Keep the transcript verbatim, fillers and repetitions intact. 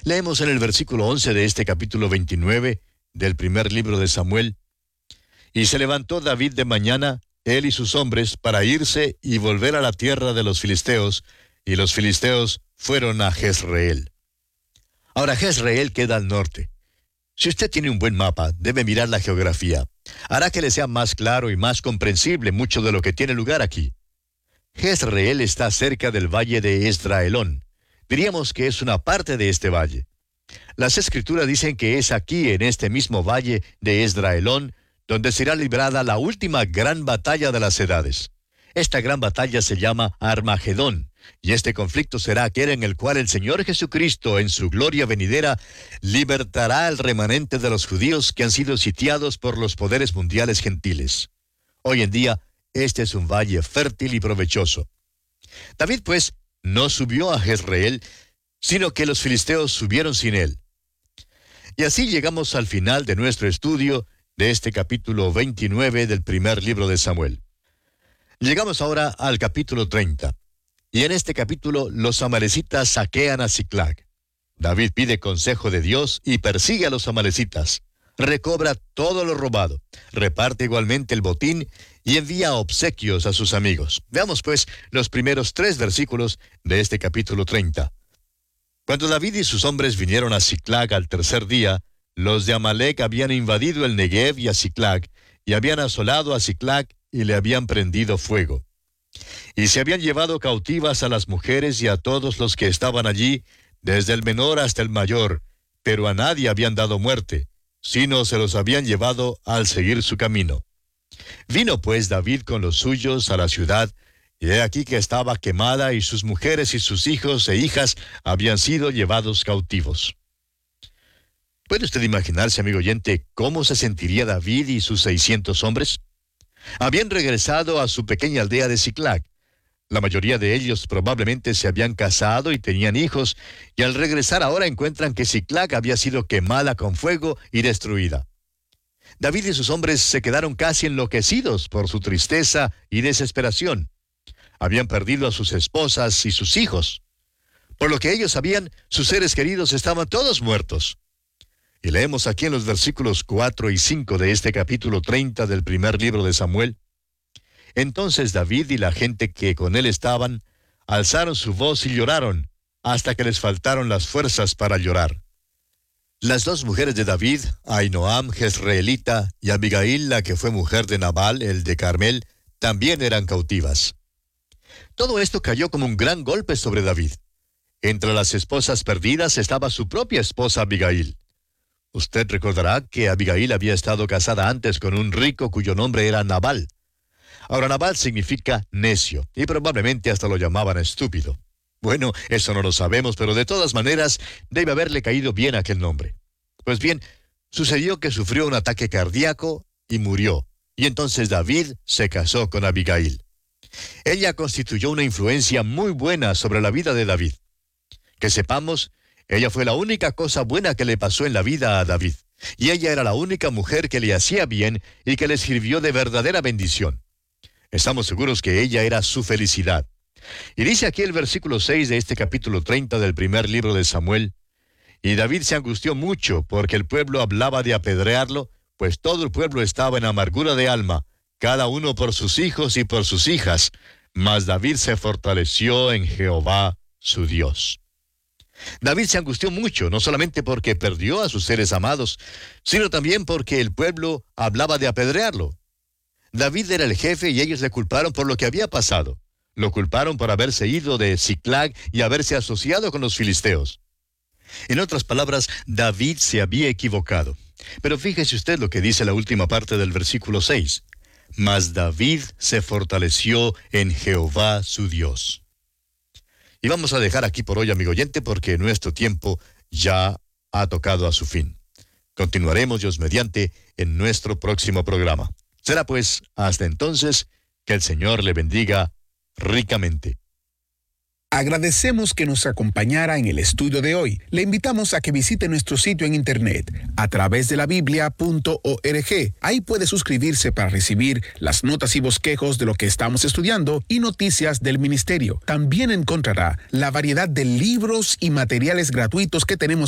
Leemos en el versículo once de este capítulo veintinueve del primer libro de Samuel. Y se levantó David de mañana, él y sus hombres, para irse y volver a la tierra de los filisteos, y los filisteos fueron a Jezreel. Ahora, Jezreel queda al norte. Si usted tiene un buen mapa, debe mirar la geografía. Hará que le sea más claro y más comprensible mucho de lo que tiene lugar aquí. Jezreel está cerca del valle de Esdraelón. Diríamos que es una parte de este valle. Las Escrituras dicen que es aquí, en este mismo valle de Esdraelón, donde será librada la última gran batalla de las edades. Esta gran batalla se llama Armagedón, y este conflicto será aquel en el cual el Señor Jesucristo, en su gloria venidera, libertará al remanente de los judíos que han sido sitiados por los poderes mundiales gentiles. Hoy en día, este es un valle fértil y provechoso. David, pues, no subió a Jezreel, sino que los filisteos subieron sin él. Y así llegamos al final de nuestro estudio de este capítulo veintinueve del primer libro de Samuel. Llegamos ahora al capítulo treinta. Y en este capítulo los amalecitas saquean a Siclag. David pide consejo de Dios y persigue a los amalecitas. Recobra todo lo robado, reparte igualmente el botín y envía obsequios a sus amigos. Veamos pues los primeros tres versículos de este capítulo treinta. Cuando David y sus hombres vinieron a Siclag al tercer día, los de Amalec habían invadido el Negev y a Siclag, y habían asolado a Siclag y le habían prendido fuego. Y se habían llevado cautivas a las mujeres y a todos los que estaban allí, desde el menor hasta el mayor, pero a nadie habían dado muerte, sino se los habían llevado al seguir su camino. Vino pues David con los suyos a la ciudad, y he aquí que estaba quemada, y sus mujeres y sus hijos e hijas habían sido llevados cautivos. ¿Puede usted imaginarse, amigo oyente, cómo se sentiría David y sus seiscientos hombres? Habían regresado a su pequeña aldea de Siclag. La mayoría de ellos probablemente se habían casado y tenían hijos, y al regresar ahora encuentran que Siclag había sido quemada con fuego y destruida. David y sus hombres se quedaron casi enloquecidos por su tristeza y desesperación. Habían perdido a sus esposas y sus hijos. Por lo que ellos sabían, sus seres queridos estaban todos muertos. Y leemos aquí en los versículos cuatro y cinco de este capítulo treinta del primer libro de Samuel. Entonces David y la gente que con él estaban, alzaron su voz y lloraron, hasta que les faltaron las fuerzas para llorar. Las dos mujeres de David, Ahinoam, Jezreelita, y Abigail, la que fue mujer de Nabal, el de Carmel, también eran cautivas. Todo esto cayó como un gran golpe sobre David. Entre las esposas perdidas estaba su propia esposa Abigail. Usted recordará que Abigail había estado casada antes con un rico cuyo nombre era Nabal. Ahora, Nabal significa necio, y probablemente hasta lo llamaban estúpido. Bueno, eso no lo sabemos, pero de todas maneras debe haberle caído bien aquel nombre. Pues bien, sucedió que sufrió un ataque cardíaco y murió, y entonces David se casó con Abigail. Ella constituyó una influencia muy buena sobre la vida de David. Que sepamos, ella fue la única cosa buena que le pasó en la vida a David, y ella era la única mujer que le hacía bien y que le sirvió de verdadera bendición. Estamos seguros que ella era su felicidad. Y dice aquí el versículo seis de este capítulo treinta del primer libro de Samuel, y David se angustió mucho porque el pueblo hablaba de apedrearlo, pues todo el pueblo estaba en amargura de alma, cada uno por sus hijos y por sus hijas, mas David se fortaleció en Jehová su Dios. David se angustió mucho, no solamente porque perdió a sus seres amados, sino también porque el pueblo hablaba de apedrearlo. David era el jefe y ellos le culparon por lo que había pasado. Lo culparon por haberse ido de Siclag y haberse asociado con los filisteos. En otras palabras, David se había equivocado. Pero fíjese usted lo que dice la última parte del versículo seis. Mas David se fortaleció en Jehová su Dios. Y vamos a dejar aquí por hoy, amigo oyente, porque nuestro tiempo ya ha tocado a su fin. Continuaremos, Dios mediante, en nuestro próximo programa. Será pues, hasta entonces, que el Señor le bendiga ricamente. Agradecemos que nos acompañara en el estudio de hoy. Le invitamos a que visite nuestro sitio en internet a través de la biblia punto org. Ahí puede suscribirse para recibir las notas y bosquejos de lo que estamos estudiando y noticias del ministerio. También encontrará la variedad de libros y materiales gratuitos que tenemos